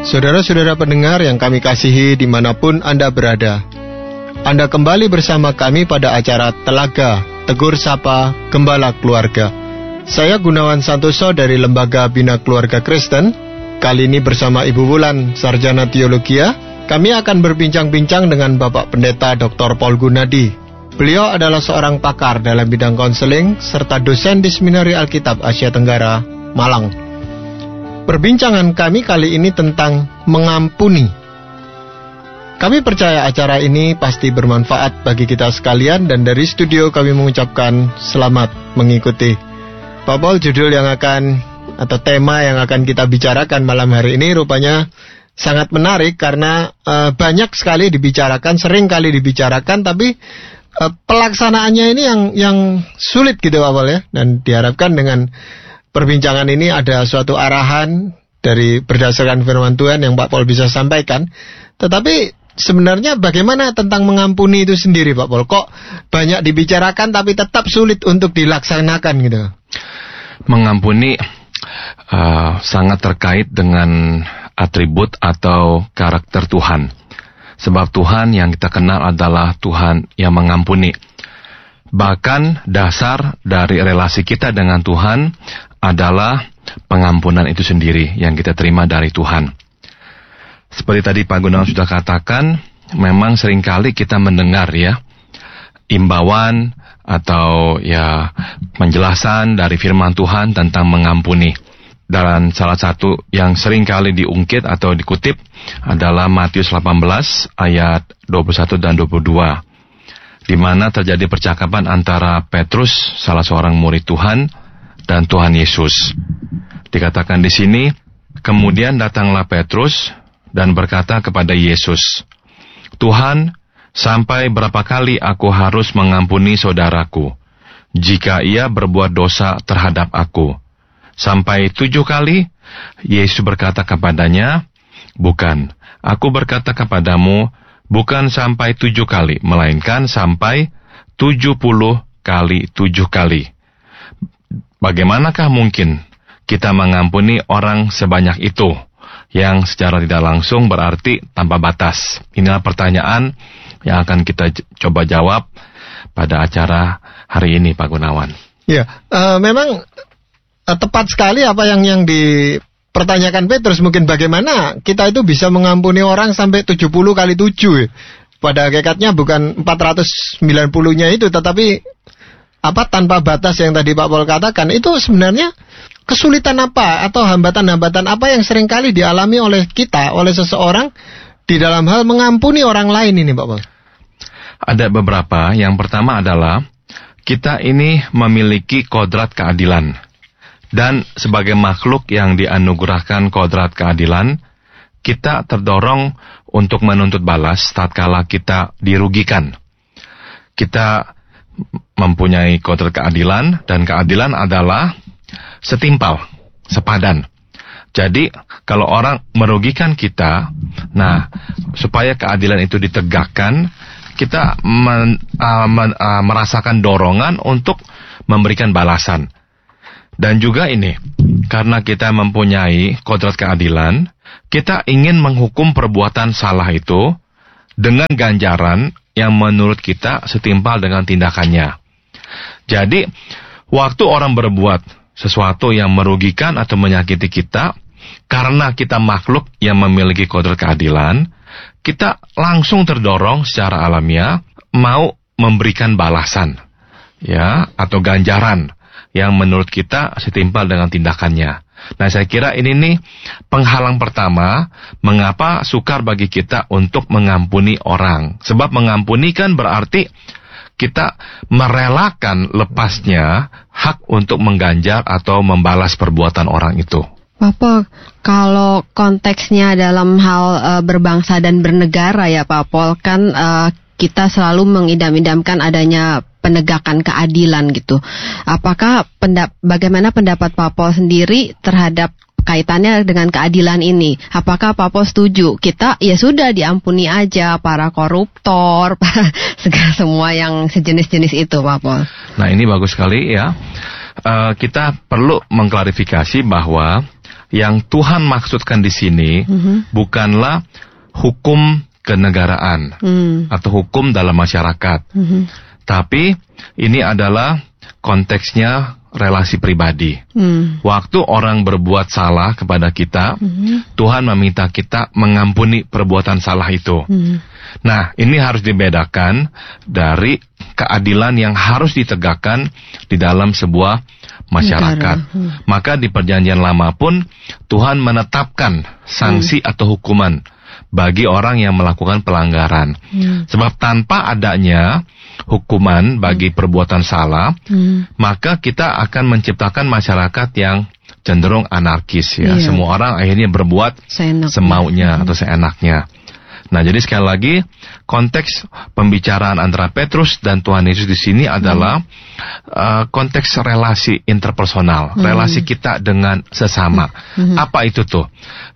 Saudara-saudara pendengar yang kami kasihi dimanapun Anda berada, Anda kembali bersama kami pada acara Telaga Tegur Sapa Gembala Keluarga. Saya Gunawan Santoso dari Lembaga Bina Keluarga Kristen. Kali ini bersama Ibu Wulan, Sarjana Teologia, kami akan berbincang-bincang dengan Bapak Pendeta Dr. Paul Gunadi. Beliau adalah seorang pakar dalam bidang konseling serta dosen di Seminari Alkitab Asia Tenggara, Malang. Perbincangan kami kali ini tentang mengampuni. Kami percaya acara ini pasti bermanfaat bagi kita sekalian, dan dari studio kami mengucapkan selamat mengikuti. Pak Paul, judul yang akan atau tema yang akan kita bicarakan malam hari ini rupanya sangat menarik karena banyak sekali dibicarakan, sering kali dibicarakan, tapi pelaksanaannya ini yang sulit gitu Pak Paul ya. Dan diharapkan dengan perbincangan ini ada suatu arahan dari berdasarkan firman Tuhan yang Pak Paul bisa sampaikan. Tetapi sebenarnya bagaimana tentang mengampuni itu sendiri Pak Paul? Kok banyak dibicarakan tapi tetap sulit untuk dilaksanakan gitu? Mengampuni sangat terkait dengan atribut atau karakter Tuhan. Sebab Tuhan yang kita kenal adalah Tuhan yang mengampuni. Bahkan dasar dari relasi kita dengan Tuhan adalah pengampunan itu sendiri yang kita terima dari Tuhan. Seperti tadi Pak Gunawan sudah katakan, memang seringkali kita mendengar ya imbauan atau ya penjelasan dari firman Tuhan tentang mengampuni. Dan salah satu yang seringkali diungkit atau dikutip adalah Matius 18 ayat 21 dan 22. Di mana terjadi percakapan antara Petrus, salah seorang murid Tuhan, dan Tuhan Yesus. Dikatakan di sini, kemudian datanglah Petrus dan berkata kepada Yesus, "Tuhan, sampai berapa kali aku harus mengampuni saudaraku, jika ia berbuat dosa terhadap aku? Sampai 7 kali?" Yesus berkata kepadanya, "Bukan, aku berkata kepadamu, bukan sampai 7 kali, melainkan sampai 70 kali 7 kali. Bagaimanakah mungkin kita mengampuni orang sebanyak itu?" Yang secara tidak langsung berarti tanpa batas. Inilah pertanyaan yang akan kita coba jawab pada acara hari ini, Pak Gunawan. Ya, memang tepat sekali apa yang dipertanyakan Petrus. Mungkin bagaimana kita itu bisa mengampuni orang sampai 70 kali 7. Pada hakikatnya bukan 490-nya itu, tetapi tanpa batas yang tadi Pak Paul katakan. Itu sebenarnya kesulitan apa atau hambatan-hambatan apa yang seringkali dialami oleh kita, oleh seseorang di dalam hal mengampuni orang lain ini Pak Paul? Ada beberapa. Yang pertama adalah kita ini memiliki kodrat keadilan. Dan sebagai makhluk yang dianugerahkan kodrat keadilan, kita terdorong untuk menuntut balas tatkala kita dirugikan. Kita mempunyai kodrat keadilan, dan keadilan adalah setimpal, sepadan. Jadi kalau orang merugikan kita, nah supaya keadilan itu ditegakkan, kita merasakan dorongan untuk memberikan balasan. Dan juga ini, karena kita mempunyai kodrat keadilan, kita ingin menghukum perbuatan salah itu dengan ganjaran yang menurut kita setimpal dengan tindakannya. Jadi, waktu orang berbuat sesuatu yang merugikan atau menyakiti kita, karena kita makhluk yang memiliki kodrat keadilan, kita langsung terdorong secara alamiah mau memberikan balasan, ya, atau ganjaran yang menurut kita setimpal dengan tindakannya. Nah, saya kira ini nih penghalang pertama mengapa sukar bagi kita untuk mengampuni orang. Sebab mengampuni kan berarti kita merelakan lepasnya hak untuk mengganjar atau membalas perbuatan orang itu. Pak, kalau konteksnya dalam hal berbangsa dan bernegara ya Pak Pol, kan kita selalu mengidam-idamkan adanya penegakan keadilan gitu. Apakah bagaimana pendapat Pak Pol sendiri terhadap kaitannya dengan keadilan ini? Apakah Pak Pol setuju? Kita ya sudah diampuni aja para koruptor, segala semua yang sejenis-jenis itu Pak Pol. Nah ini bagus sekali ya. Kita perlu mengklarifikasi bahwa yang Tuhan maksudkan di sini bukanlah hukum kenegaraan atau hukum dalam masyarakat. Tapi ini adalah konteksnya relasi pribadi. Waktu orang berbuat salah kepada kita, Tuhan meminta kita mengampuni perbuatan salah itu. Nah, ini harus dibedakan dari keadilan yang harus ditegakkan di dalam sebuah masyarakat. Maka di Perjanjian Lama pun Tuhan menetapkan sanksi atau hukuman bagi orang yang melakukan pelanggaran. Sebab tanpa adanya hukuman bagi perbuatan salah, maka kita akan menciptakan masyarakat yang cenderung anarkis ya. Semua orang akhirnya berbuat semaunya atau seenaknya. Nah, jadi sekali lagi konteks pembicaraan antara Petrus dan Tuhan Yesus di sini adalah konteks relasi interpersonal, relasi kita dengan sesama. Apa itu tuh?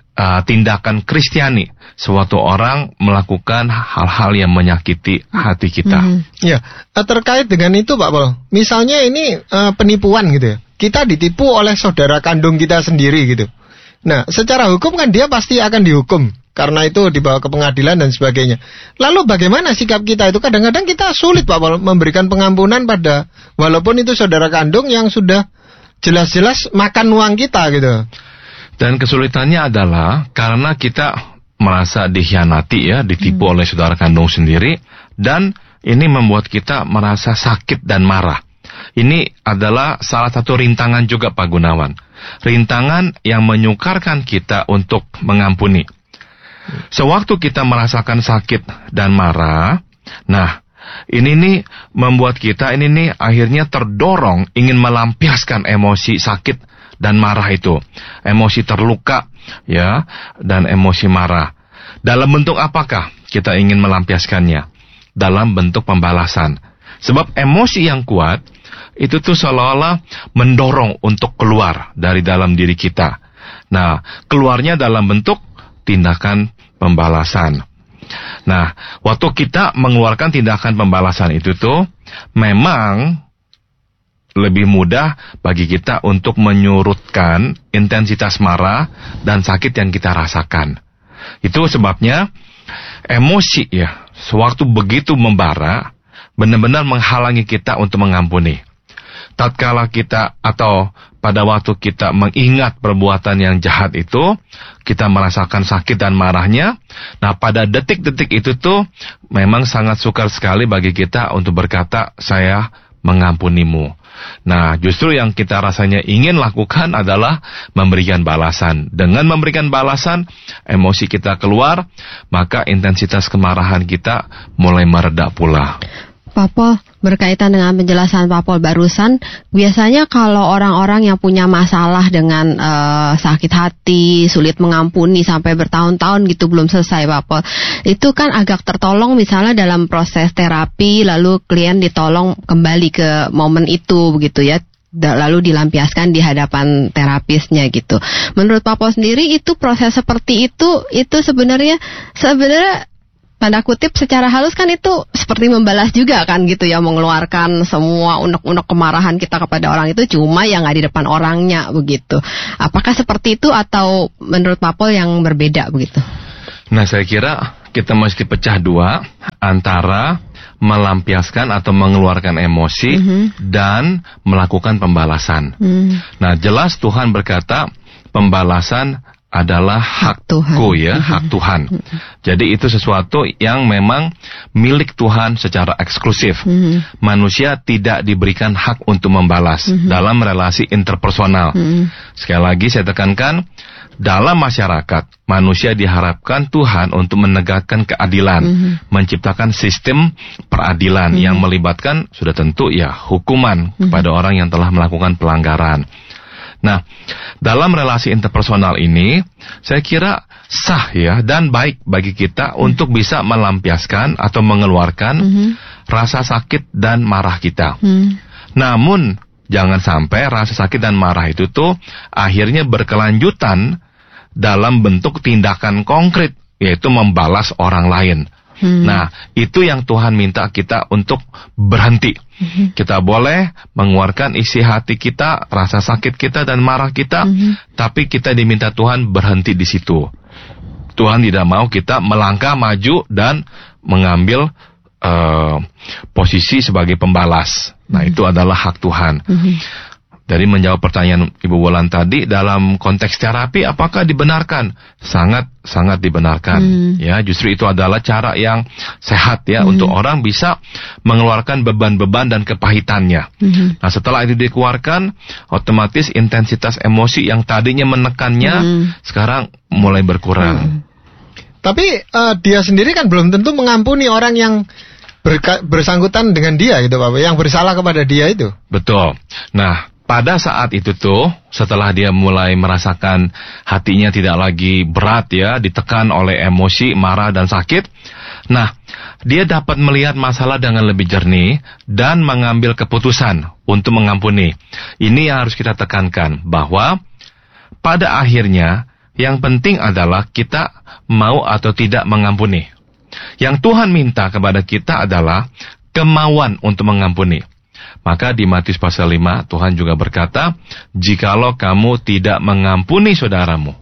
Tindakan Kristiani, suatu orang melakukan hal-hal yang menyakiti hati kita. Ya, terkait dengan itu Pak Paul, misalnya ini penipuan gitu ya, kita ditipu oleh saudara kandung kita sendiri gitu. Nah, secara hukum kan dia pasti akan dihukum, karena itu dibawa ke pengadilan dan sebagainya. Lalu bagaimana sikap kita itu? Kadang-kadang kita sulit Pak Paul memberikan pengampunan pada, walaupun itu saudara kandung yang sudah jelas-jelas makan uang kita gitu. Dan kesulitannya adalah karena kita merasa dikhianati ya, ditipu oleh saudara kandung sendiri, dan ini membuat kita merasa sakit dan marah. Ini adalah salah satu rintangan juga Pak Gunawan. Rintangan yang menyukarkan kita untuk mengampuni. Sewaktu kita merasakan sakit dan marah, nah ini nih membuat kita akhirnya terdorong ingin melampiaskan emosi sakit dan marah itu, emosi terluka, ya, dan emosi marah. Dalam bentuk apakah kita ingin melampiaskannya? Dalam bentuk pembalasan. Sebab emosi yang kuat itu tuh seolah-olah mendorong untuk keluar dari dalam diri kita. Nah, keluarnya dalam bentuk tindakan pembalasan. Nah, waktu kita mengeluarkan tindakan pembalasan itu tuh memang lebih mudah bagi kita untuk menyurutkan intensitas marah dan sakit yang kita rasakan. Itu sebabnya emosi ya, sewaktu begitu membara, benar-benar menghalangi kita untuk mengampuni. Tatkala kita atau pada waktu kita mengingat perbuatan yang jahat itu, kita merasakan sakit dan marahnya. Nah, pada detik-detik itu tuh memang sangat sukar sekali bagi kita untuk berkata, saya mengampunimu. Nah, justru yang kita rasanya ingin lakukan adalah memberikan balasan. Dengan memberikan balasan, emosi kita keluar, maka intensitas kemarahan kita mulai mereda pula. Pak Paul, berkaitan dengan penjelasan Pak Paul barusan, biasanya kalau orang-orang yang punya masalah dengan sakit hati, sulit mengampuni sampai bertahun-tahun gitu belum selesai Pak Paul, itu kan agak tertolong misalnya dalam proses terapi, lalu klien ditolong kembali ke momen itu begitu ya, lalu dilampiaskan di hadapan terapisnya gitu. Menurut Pak Paul sendiri itu proses seperti itu sebenarnya tanda kutip secara halus kan itu seperti membalas juga kan gitu ya, mengeluarkan semua unek-unek kemarahan kita kepada orang itu, cuma yang nggak di depan orangnya begitu. Apakah seperti itu atau menurut Pak Paul yang berbeda begitu? Nah, saya kira kita mesti pecah dua antara melampiaskan atau mengeluarkan emosi dan melakukan pembalasan. Nah, jelas Tuhan berkata pembalasan adalah hakku ya, hak Tuhan. Jadi itu sesuatu yang memang milik Tuhan secara eksklusif. Manusia tidak diberikan hak untuk membalas dalam relasi interpersonal. Sekali lagi saya tekankan, dalam masyarakat manusia diharapkan Tuhan untuk menegakkan keadilan, menciptakan sistem peradilan yang melibatkan sudah tentu ya hukuman kepada orang yang telah melakukan pelanggaran. Nah, dalam relasi interpersonal ini, saya kira sah ya dan baik bagi kita untuk bisa melampiaskan atau mengeluarkan rasa sakit dan marah kita. Namun, jangan sampai rasa sakit dan marah itu tuh akhirnya berkelanjutan dalam bentuk tindakan konkret, yaitu membalas orang lain, Nah, itu yang Tuhan minta kita untuk berhenti. Kita boleh mengeluarkan isi hati kita, rasa sakit kita dan marah kita, tapi kita diminta Tuhan berhenti di situ. Tuhan tidak mau kita melangkah maju dan mengambil posisi sebagai pembalas. Nah, itu adalah hak Tuhan. Dari menjawab pertanyaan Ibu Wulan tadi, dalam konteks terapi apakah dibenarkan? Sangat dibenarkan. Ya, justru itu adalah cara yang sehat ya untuk orang bisa mengeluarkan beban-beban dan kepahitannya. Nah, setelah itu dikeluarkan, otomatis intensitas emosi yang tadinya menekannya sekarang mulai berkurang. Tapi dia sendiri kan belum tentu mengampuni orang yang bersangkutan dengan dia gitu Pak, yang bersalah kepada dia itu. Betul. Nah, pada saat itu tuh, setelah dia mulai merasakan hatinya tidak lagi berat ya, ditekan oleh emosi, marah dan sakit. Nah, dia dapat melihat masalah dengan lebih jernih dan mengambil keputusan untuk mengampuni. Ini yang harus kita tekankan, bahwa pada akhirnya yang penting adalah kita mau atau tidak mengampuni. Yang Tuhan minta kepada kita adalah kemauan untuk mengampuni. Maka di Matius pasal 5 Tuhan juga berkata, jikalau kamu tidak mengampuni saudaramu,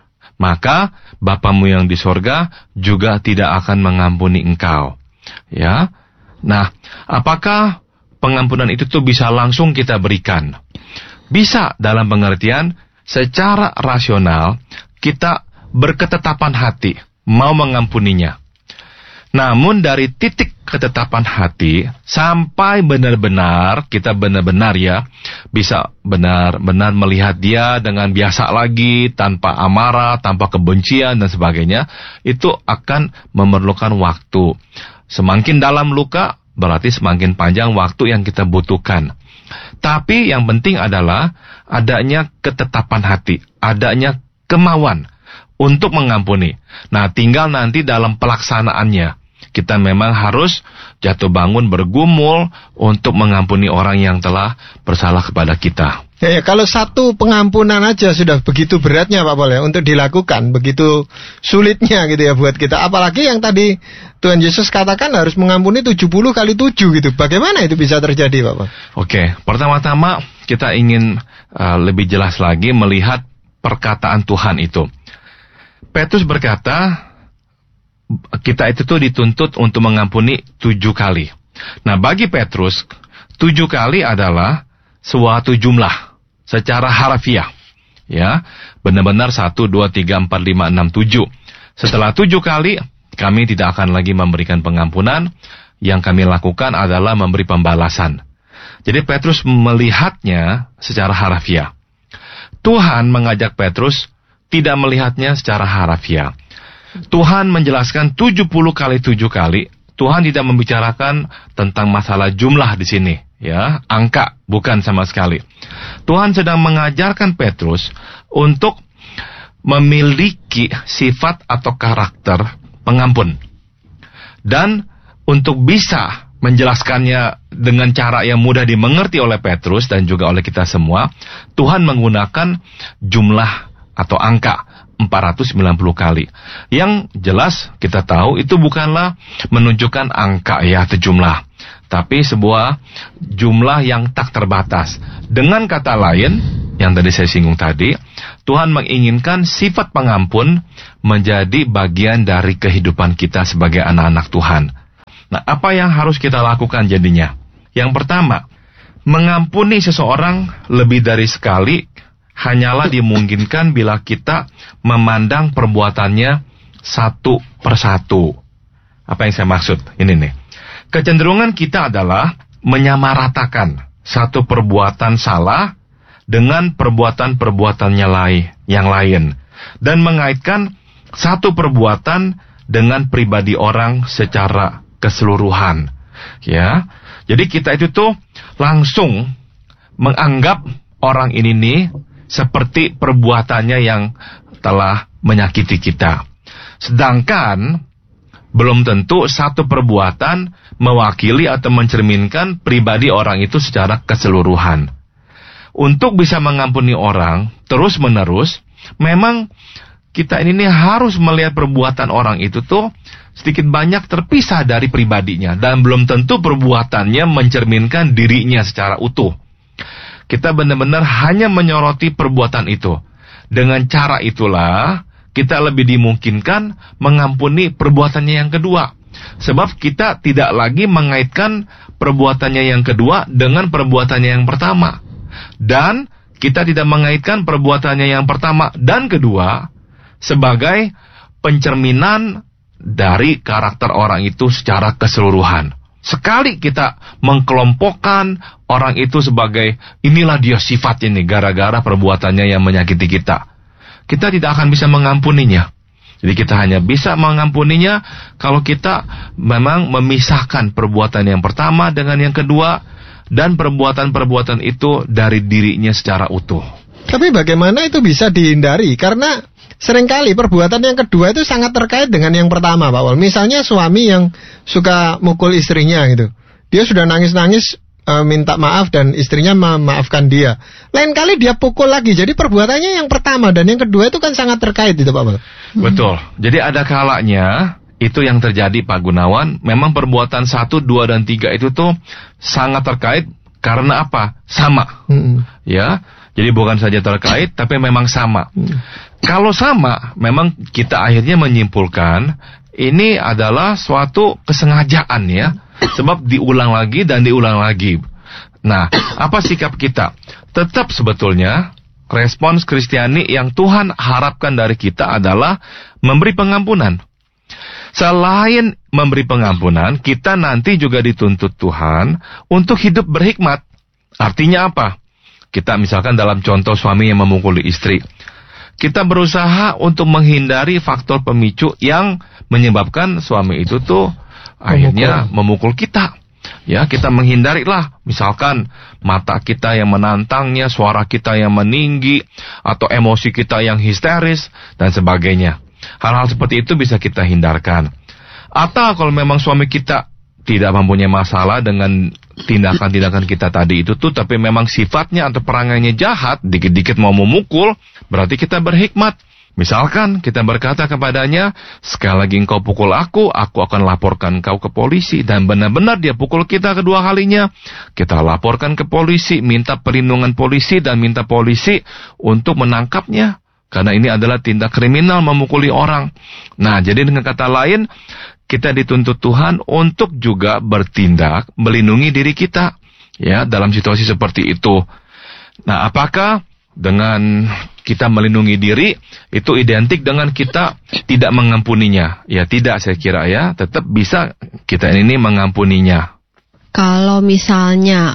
maka Bapamu yang di sorga juga tidak akan mengampuni engkau. Ya, nah, apakah pengampunan itu tuh bisa langsung kita berikan? Bisa, dalam pengertian secara rasional kita berketetapan hati mau mengampuninya. Namun dari titik ketetapan hati sampai benar-benar kita benar-benar ya bisa benar-benar melihat dia dengan biasa lagi, tanpa amarah, tanpa kebencian dan sebagainya, itu akan memerlukan waktu. Semakin dalam luka berarti semakin panjang waktu yang kita butuhkan. Tapi yang penting adalah adanya ketetapan hati, adanya kemauan untuk mengampuni. Nah, tinggal nanti dalam pelaksanaannya. Kita memang harus jatuh bangun bergumul untuk mengampuni orang yang telah bersalah kepada kita. Ya, kalau satu pengampunan aja sudah begitu beratnya Pak Pol ya, untuk dilakukan, begitu sulitnya gitu ya buat kita. Apalagi yang tadi Tuhan Yesus katakan harus mengampuni 70 kali 7 gitu. Bagaimana itu bisa terjadi Pak Pol? Oke, pertama-tama kita ingin lebih jelas lagi melihat perkataan Tuhan itu. Petrus berkata, kita itu tuh dituntut untuk mengampuni 7 kali. Nah, bagi Petrus, 7 kali adalah suatu jumlah secara harfiah. Ya, benar-benar 1, 2, 3, 4, 5, 6, 7. Setelah 7 kali, kami tidak akan lagi memberikan pengampunan. Yang kami lakukan adalah memberi pembalasan. Jadi Petrus melihatnya secara harfiah. Tuhan mengajak Petrus tidak melihatnya secara harfiah. Tuhan menjelaskan 70 kali 7 kali. Tuhan tidak membicarakan tentang masalah jumlah di sini, ya, angka bukan sama sekali. Tuhan sedang mengajarkan Petrus untuk memiliki sifat atau karakter pengampun. Dan untuk bisa menjelaskannya dengan cara yang mudah dimengerti oleh Petrus dan juga oleh kita semua, Tuhan menggunakan jumlah atau angka 490 kali. Yang jelas kita tahu itu bukanlah menunjukkan angka ya atau jumlah, tapi sebuah jumlah yang tak terbatas. Dengan kata lain, yang tadi saya singgung tadi, Tuhan menginginkan sifat pengampun menjadi bagian dari kehidupan kita sebagai anak-anak Tuhan. Nah, apa yang harus kita lakukan jadinya? Yang pertama, mengampuni seseorang lebih dari sekali hanyalah dimungkinkan bila kita memandang perbuatannya satu persatu. Apa yang saya maksud? Ini nih. Kecenderungan kita adalah menyamaratakan satu perbuatan salah dengan perbuatan-perbuatannya yang lain. Dan mengaitkan satu perbuatan dengan pribadi orang secara keseluruhan. Ya. Jadi kita itu tuh langsung menganggap orang ini nih seperti perbuatannya yang telah menyakiti kita. Sedangkan belum tentu satu perbuatan mewakili atau mencerminkan pribadi orang itu secara keseluruhan. Untuk bisa mengampuni orang terus-menerus, memang kita ini harus melihat perbuatan orang itu tuh sedikit banyak terpisah dari pribadinya, dan belum tentu perbuatannya mencerminkan dirinya secara utuh. Kita benar-benar hanya menyoroti perbuatan itu. Dengan cara itulah kita lebih dimungkinkan mengampuni perbuatannya yang kedua. Sebab kita tidak lagi mengaitkan perbuatannya yang kedua dengan perbuatannya yang pertama. Dan kita tidak mengaitkan perbuatannya yang pertama dan kedua sebagai pencerminan dari karakter orang itu secara keseluruhan. Sekali kita mengkelompokkan orang itu sebagai inilah dia sifatnya nih gara-gara perbuatannya yang menyakiti kita, kita tidak akan bisa mengampuninya. Jadi kita hanya bisa mengampuninya kalau kita memang memisahkan perbuatan yang pertama dengan yang kedua, dan perbuatan-perbuatan itu dari dirinya secara utuh. Tapi bagaimana itu bisa dihindari? Karena seringkali perbuatan yang kedua itu sangat terkait dengan yang pertama, Pak Pol. Misalnya suami yang suka mukul istrinya gitu. Dia sudah nangis-nangis minta maaf dan istrinya memaafkan dia. Lain kali dia pukul lagi. Jadi perbuatannya yang pertama dan yang kedua itu kan sangat terkait itu, Pak Pol. Betul. Jadi ada kalanya itu yang terjadi, Pak Gunawan. Memang perbuatan 1, 2, dan 3 itu tuh sangat terkait karena apa? Sama. Ya. Jadi bukan saja terkait, tapi memang sama. Kalau sama, memang kita akhirnya menyimpulkan ini adalah suatu kesengajaan ya. Sebab diulang lagi dan diulang lagi. Nah, apa sikap kita? Tetap sebetulnya respons Kristiani yang Tuhan harapkan dari kita adalah memberi pengampunan. Selain memberi pengampunan, kita nanti juga dituntut Tuhan untuk hidup berhikmat. Artinya apa? Kita misalkan dalam contoh suami yang memukuli istri, kita berusaha untuk menghindari faktor pemicu yang menyebabkan suami itu tuh akhirnya memukul kita. Ya, kita menghindarilah misalkan mata kita yang menantangnya, suara kita yang meninggi, atau emosi kita yang histeris dan sebagainya. Hal-hal seperti itu bisa kita hindarkan. Atau kalau memang suami kita tidak mempunyai masalah dengan tindakan-tindakan kita tadi itu tuh, tapi memang sifatnya atau perangainya jahat, dikit-dikit mau memukul, berarti kita berhikmat. Misalkan kita berkata kepadanya, sekali lagi engkau pukul aku akan laporkan kau ke polisi. Dan benar-benar dia pukul kita kedua kalinya, kita laporkan ke polisi, minta perlindungan polisi dan minta polisi untuk menangkapnya. Karena ini adalah tindak kriminal memukuli orang. Nah, jadi dengan kata lain, kita dituntut Tuhan untuk juga bertindak, melindungi diri kita. Ya, dalam situasi seperti itu. Nah, apakah dengan kita melindungi diri itu identik dengan kita tidak mengampuninya? Ya tidak, saya kira ya, tetap bisa kita ini mengampuninya. Kalau misalnya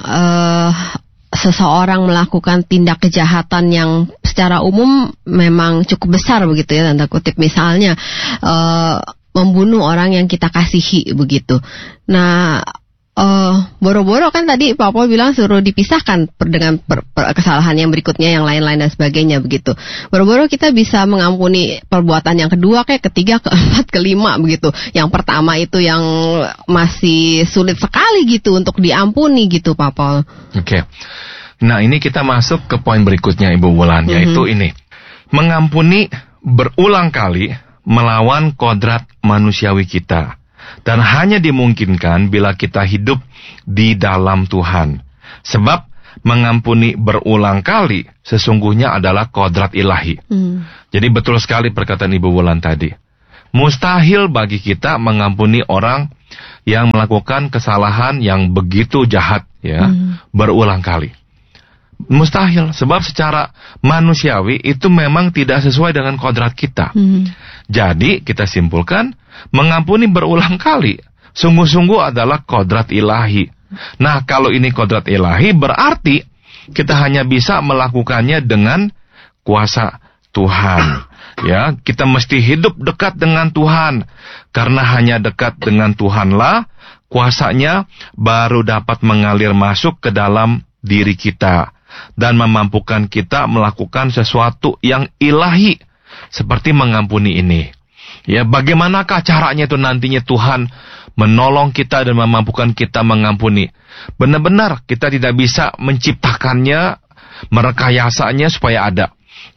seseorang melakukan tindak kejahatan yang secara umum memang cukup besar begitu ya, tanda kutip, misalnya membunuh orang yang kita kasihi begitu. Nah, boro-boro kan tadi Pak Paul bilang suruh dipisahkan dengan kesalahan yang berikutnya, yang lain-lain dan sebagainya begitu. Boro-boro kita bisa mengampuni perbuatan yang kedua, kayak ketiga, keempat, kelima begitu. Yang pertama itu yang masih sulit sekali gitu untuk diampuni gitu, Pak Paul. Oke. Nah, ini kita masuk ke poin berikutnya, Ibu Wulan, yaitu ini. Mengampuni berulang kali melawan kodrat manusiawi kita. Dan hanya dimungkinkan bila kita hidup di dalam Tuhan. Sebab mengampuni berulang kali sesungguhnya adalah kodrat ilahi. Jadi betul sekali perkataan Ibu Wulan tadi. Mustahil bagi kita mengampuni orang yang melakukan kesalahan yang begitu jahat ya, berulang kali. Mustahil, sebab secara manusiawi itu memang tidak sesuai dengan kodrat kita. Jadi kita simpulkan, mengampuni berulang kali sungguh-sungguh adalah kodrat ilahi. Nah, kalau ini kodrat ilahi berarti kita hanya bisa melakukannya dengan kuasa Tuhan. Ya, kita mesti hidup dekat dengan Tuhan, karena hanya dekat dengan Tuhanlah kuasanya baru dapat mengalir masuk ke dalam diri kita dan memampukan kita melakukan sesuatu yang ilahi seperti mengampuni ini. Ya, bagaimanakah caranya itu nantinya Tuhan menolong kita dan memampukan kita mengampuni? Benar-benar kita tidak bisa menciptakannya, merekayasanya supaya ada.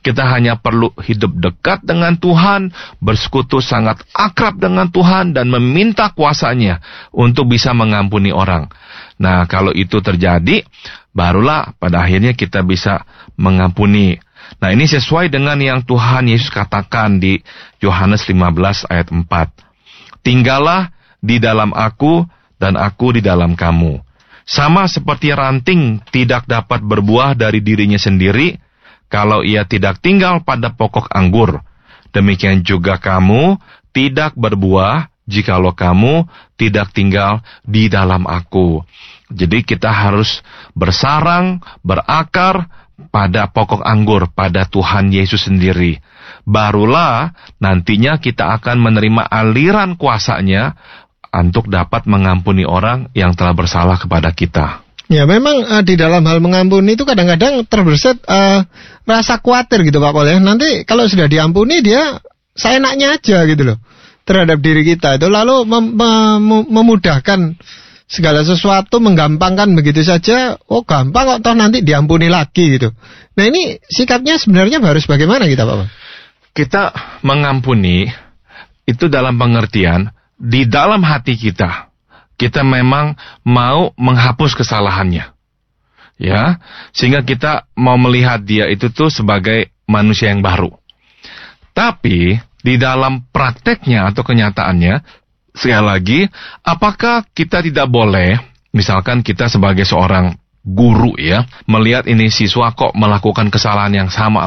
Kita hanya perlu hidup dekat dengan Tuhan, bersekutu sangat akrab dengan Tuhan, dan meminta kuasa-Nya untuk bisa mengampuni orang. Nah, kalau itu terjadi, barulah pada akhirnya kita bisa mengampuni. Nah, ini sesuai dengan yang Tuhan Yesus katakan di Yohanes 15 ayat 4. Tinggallah di dalam aku, dan aku di dalam kamu. Sama seperti ranting tidak dapat berbuah dari dirinya sendiri, kalau ia tidak tinggal pada pokok anggur. Demikian juga kamu tidak berbuah, jikalau kamu tidak tinggal di dalam aku. Jadi kita harus bersarang, berakar pada pokok anggur, pada Tuhan Yesus sendiri. Barulah nantinya kita akan menerima aliran kuasa-Nya untuk dapat mengampuni orang yang telah bersalah kepada kita. Ya, memang di dalam hal mengampuni itu kadang-kadang terbersit rasa khawatir gitu Pak Paul ya. Nanti kalau sudah diampuni dia seenaknya aja gitu loh terhadap diri kita itu, lalu memudahkan segala sesuatu, menggampangkan begitu saja. Oh, gampang kok, toh nanti diampuni lagi gitu. Nah, ini sikapnya sebenarnya harus bagaimana kita Pak Paul? Kita mengampuni itu dalam pengertian di dalam hati kita. Kita memang mau menghapus kesalahannya. Ya, sehingga kita mau melihat dia itu tuh sebagai manusia yang baru. Tapi di dalam prakteknya atau kenyataannya, sekali lagi, apakah kita tidak boleh, misalkan kita sebagai seorang guru ya, melihat ini siswa kok melakukan kesalahan yang sama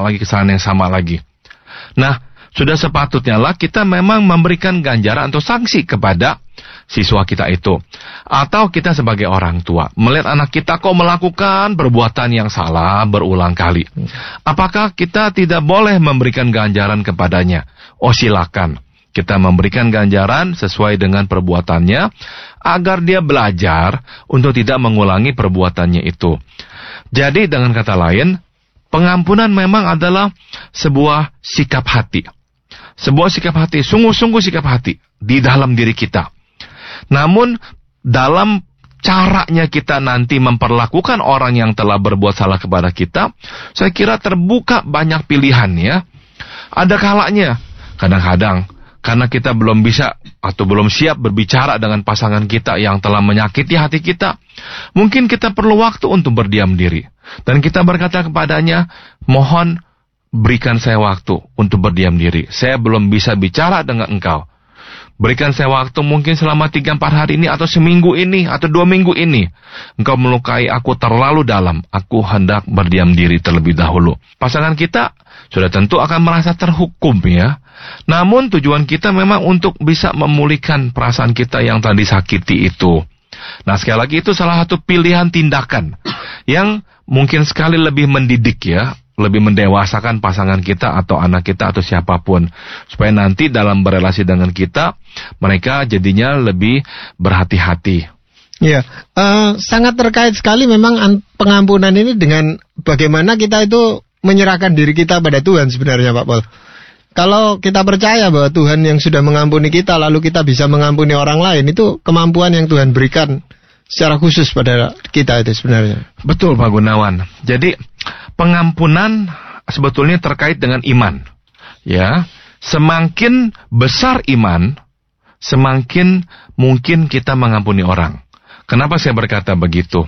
lagi. Nah, sudah sepatutnya lah kita memang memberikan ganjaran atau sanksi kepada siswa kita itu. Atau kita sebagai orang tua, melihat anak kita kok melakukan perbuatan yang salah berulang kali. Apakah kita tidak boleh memberikan ganjaran kepadanya? Oh, silakan. Kita memberikan ganjaran sesuai dengan perbuatannya, agar dia belajar untuk tidak mengulangi perbuatannya itu. Jadi dengan kata lain, pengampunan memang adalah sebuah sikap hati. Sebuah sikap hati, sungguh-sungguh sikap hati di dalam diri kita. Namun, dalam caranya kita nanti memperlakukan orang yang telah berbuat salah kepada kita, saya kira terbuka banyak pilihan ya. Ada kalanya, kadang-kadang, karena kita belum bisa atau belum siap berbicara dengan pasangan kita yang telah menyakiti hati kita, mungkin kita perlu waktu untuk berdiam diri. Dan kita berkata kepadanya, mohon berikan saya waktu untuk berdiam diri. Saya belum bisa bicara dengan engkau. Berikan saya waktu mungkin selama 3-4 hari ini, atau seminggu ini, atau 2 minggu ini. Engkau melukai aku terlalu dalam. Aku hendak berdiam diri terlebih dahulu. Pasangan kita sudah tentu akan merasa terhukum ya. Namun tujuan kita memang untuk bisa memulihkan perasaan kita yang telah disakiti itu. Nah, sekali lagi itu salah satu pilihan tindakan yang mungkin sekali lebih mendidik ya, lebih mendewasakan pasangan kita atau anak kita atau siapapun, supaya nanti dalam berelasi dengan kita, mereka jadinya lebih berhati-hati. Ya, sangat terkait sekali memang pengampunan ini dengan bagaimana kita itu menyerahkan diri kita pada Tuhan sebenarnya Pak Paul. Kalau kita percaya bahwa Tuhan yang sudah mengampuni kita, lalu kita bisa mengampuni orang lain, itu kemampuan yang Tuhan berikan secara khusus pada kita itu sebenarnya. Betul Pak Gunawan. Jadi pengampunan sebetulnya terkait dengan iman. Ya, semakin besar iman, semakin mungkin kita mengampuni orang. Kenapa saya berkata begitu?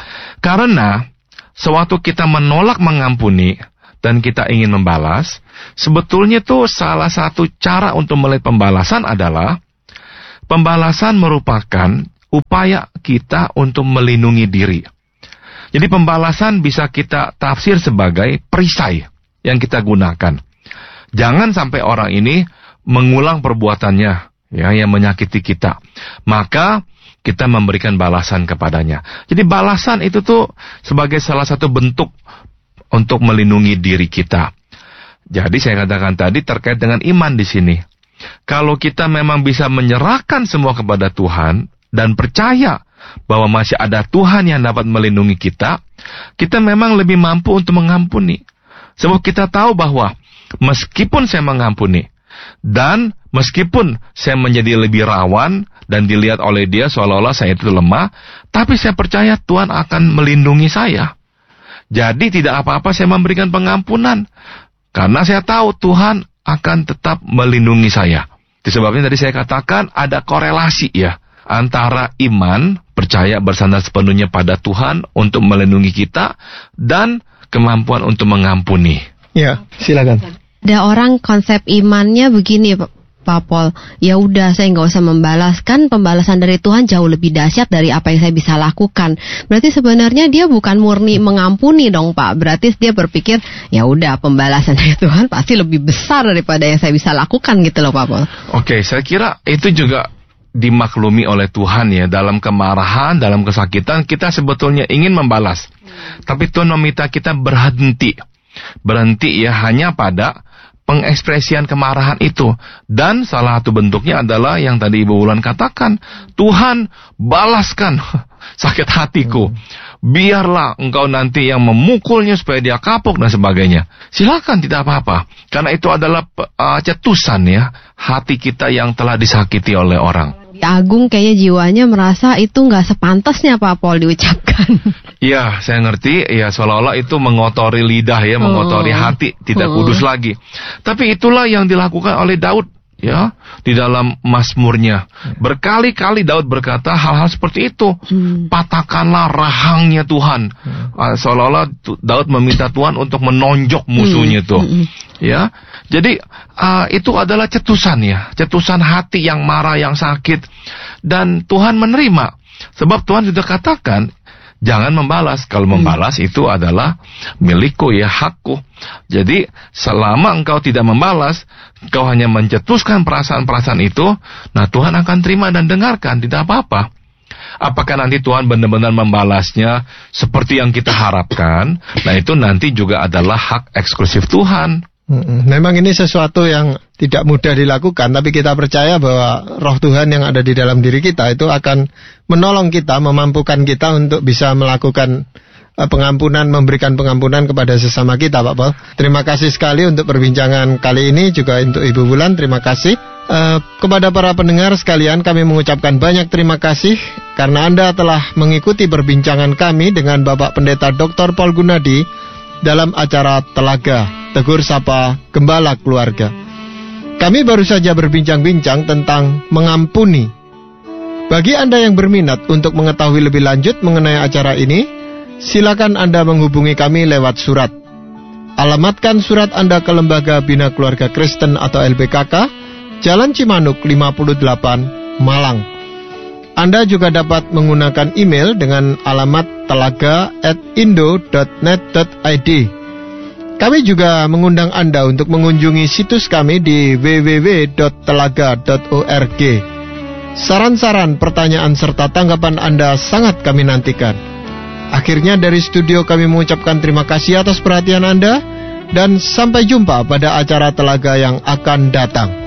Karena sewaktu kita menolak mengampuni dan kita ingin membalas, sebetulnya tuh salah satu cara untuk melihat pembalasan adalah pembalasan merupakan upaya kita untuk melindungi diri. Jadi pembalasan bisa kita tafsir sebagai perisai yang kita gunakan. Jangan sampai orang ini mengulang perbuatannya ya, yang menyakiti kita. Maka kita memberikan balasan kepadanya. Jadi balasan itu tuh sebagai salah satu bentuk untuk melindungi diri kita. Jadi saya katakan tadi terkait dengan iman di sini. Kalau kita memang bisa menyerahkan semua kepada Tuhan dan percaya bahwa masih ada Tuhan yang dapat melindungi kita, kita memang lebih mampu untuk mengampuni. Sebab kita tahu bahwa meskipun saya mengampuni dan meskipun saya menjadi lebih rawan dan dilihat oleh dia seolah-olah saya itu lemah, tapi saya percaya Tuhan akan melindungi saya. Jadi tidak apa-apa saya memberikan pengampunan. Karena saya tahu Tuhan akan tetap melindungi saya. Disebabnya tadi saya katakan ada korelasi ya antara iman, percaya bersandar sepenuhnya pada Tuhan untuk melindungi kita, dan kemampuan untuk mengampuni. Ya, silakan. Ada orang konsep imannya begini, Pak Pol, ya udah saya nggak usah membalaskan, pembalasan dari Tuhan jauh lebih dahsyat dari apa yang saya bisa lakukan. Berarti sebenarnya dia bukan murni mengampuni dong Pak. Berarti dia berpikir ya udah pembalasan dari Tuhan pasti lebih besar daripada yang saya bisa lakukan gitu loh Pak Pol. Oke, saya kira itu juga dimaklumi oleh Tuhan ya. Dalam kemarahan, dalam kesakitan kita sebetulnya ingin membalas. Tapi Tuhan meminta kita berhenti ya hanya pada pengekspresian kemarahan itu. Dan salah satu bentuknya adalah yang tadi Ibu Wulan katakan, Tuhan balaskan sakit hatiku, biarlah engkau nanti yang memukulnya supaya dia kapok dan sebagainya. Silakan, tidak apa-apa, karena itu adalah cetusan ya hati kita yang telah disakiti oleh orang. Agung kayaknya jiwanya merasa itu nggak sepantasnya Pak Pol diucapkan. Iya, saya ngerti. Ya, seolah-olah itu mengotori lidah ya, mengotori hati, tidak kudus lagi. Tapi itulah yang dilakukan oleh Daud ya di dalam Mazmurnya. Berkali-kali Daud berkata hal-hal seperti itu. Patahkanlah rahangnya Tuhan. Seolah-olah Daud meminta Tuhan untuk menonjok musuhnya itu. Ya, jadi itu adalah cetusan ya, cetusan hati yang marah, yang sakit, dan Tuhan menerima. Sebab Tuhan sudah katakan, jangan membalas. Kalau membalas itu adalah milikku ya, hakku. Jadi selama engkau tidak membalas, engkau hanya mencetuskan perasaan-perasaan itu, nah Tuhan akan terima dan dengarkan, tidak apa-apa. Apakah nanti Tuhan benar-benar membalasnya seperti yang kita harapkan? Nah itu nanti juga adalah hak eksklusif Tuhan. Memang ini sesuatu yang tidak mudah dilakukan, tapi kita percaya bahwa roh Tuhan yang ada di dalam diri kita itu akan menolong kita, memampukan kita untuk bisa melakukan pengampunan, memberikan pengampunan kepada sesama kita, Pak Pol. Terima kasih sekali untuk perbincangan kali ini, juga untuk Ibu Wulan, terima kasih. Kepada para pendengar sekalian, kami mengucapkan banyak terima kasih karena Anda telah mengikuti perbincangan kami dengan Bapak Pendeta Dr. Paul Gunadi dalam acara Telaga Tegur Sapa Gembala Keluarga. Kami baru saja berbincang-bincang tentang mengampuni. Bagi Anda yang berminat untuk mengetahui lebih lanjut mengenai acara ini, silakan Anda menghubungi kami lewat surat. Alamatkan surat Anda ke Lembaga Bina Keluarga Kristen atau LBKK, Jalan Cimanuk 58, Malang. Anda juga dapat menggunakan email dengan alamat telaga@indo.net.id. Kami juga mengundang Anda untuk mengunjungi situs kami di www.telaga.org. Saran-saran, pertanyaan, serta tanggapan Anda sangat kami nantikan. Akhirnya dari studio kami mengucapkan terima kasih atas perhatian Anda, dan sampai jumpa pada acara Telaga yang akan datang.